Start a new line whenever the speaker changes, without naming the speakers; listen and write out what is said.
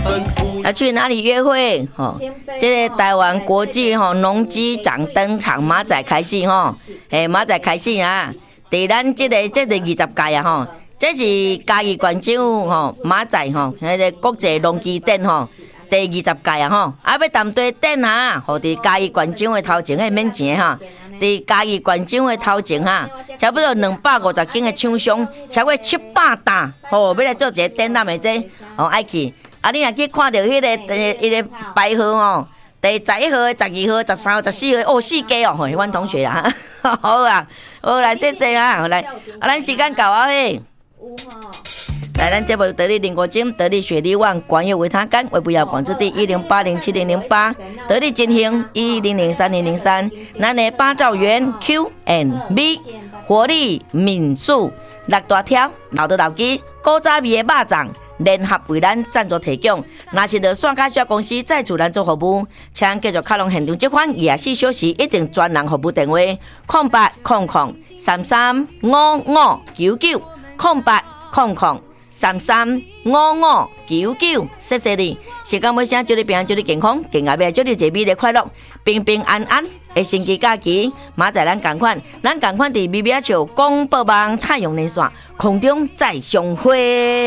要去哪里约会？这个台湾国际农机长登场，马仔开始马仔开始啊！伫咱这个20届啊这是嘉义县政府马仔迄个国际农机展第20届啊要谈对展啊，伫嘉义县政府头前迄免钱伫嘉义县政府头前差不多250间的厂商，超过700担要来做一个展览的这爱去。你若去看到迄个牌号第11号、12号、13号、14号4家阮同学啦，好啦，这来，咱时间到嘿。来，咱节目得力林国金、得力雪梨湾、管业维他干、为不要广之地10807008、得力金兴10030003，咱的八兆元 Q&B 活力民宿6大条老的老鸡古早味的肉粽。联合为咱赞助提供，若是着线卡小公司再次咱做服务，请继续卡拢现场接款24小时一定专人服务电话0800335599 0800335599，谢谢你。时间尾声，祝你平安，祝你健康，健康命，祝你一美丽快乐，平平安安的星期假期。马仔咱同款伫美美笑广播网太阳连线空中再相会。